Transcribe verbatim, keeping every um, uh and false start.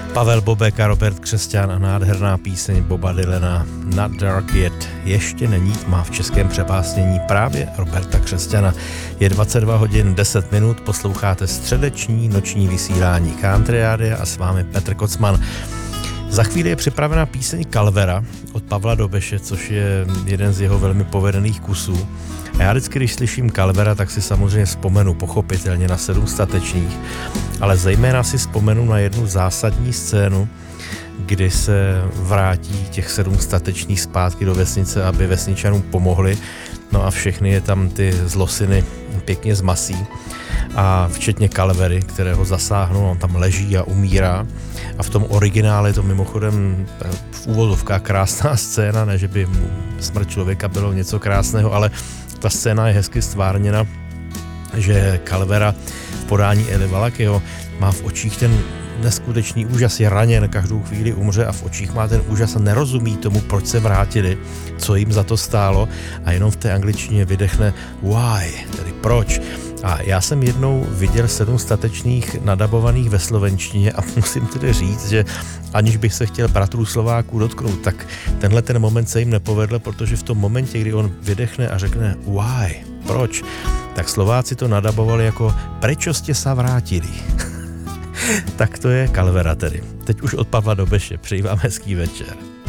Pavel Bobek a Robert Křesťan a nádherná píseň Boba Dylana Not Dark Yet. Ještě není tma v českém přepásnění právě Roberta Křesťana. Je dvacet dva hodin deset minut, posloucháte středeční noční vysílání Country Rádia a s vámi Petr Kocman. Za chvíli je připravena píseň Calvera od Pavla Dobeše, což je jeden z jeho velmi povedených kusů. A já vždycky, když slyším Calvera, tak si samozřejmě vzpomenu pochopitelně na sedm statečných, ale zejména si vzpomenu na jednu zásadní scénu, kdy se vrátí těch sedm statečných zpátky do vesnice, aby vesničanům pomohli. No a všechny je tam ty zlosiny pěkně zmasí. A včetně Calvery, kterého zasáhnou, on tam leží a umírá. A v tom originále je to mimochodem v úvodovkách krásná scéna, ne, že by smrt člověka bylo něco krásného, ale ta scéna je hezky stvárněna, že Calvera v podání Eli Valakyho má v očích ten neskutečný úžas, je raněn, každou chvíli umře a v očích má ten úžas a nerozumí tomu, proč se vrátili, co jim za to stálo a jenom v té angličtině vydechne why, tedy proč. A já jsem jednou viděl sedm statečných nadabovaných ve slovenštině a musím tedy říct, že aniž bych se chtěl bratrů Slováků dotknout, tak tenhle ten moment se jim nepovedl, protože v tom momentě, kdy on vydechne a řekne why, proč, tak Slováci to nadabovali jako prečo ste sa vrátili. Tak to je Calvera tedy. Teď už od Pavla Dobeše. Přeji vám hezký večer.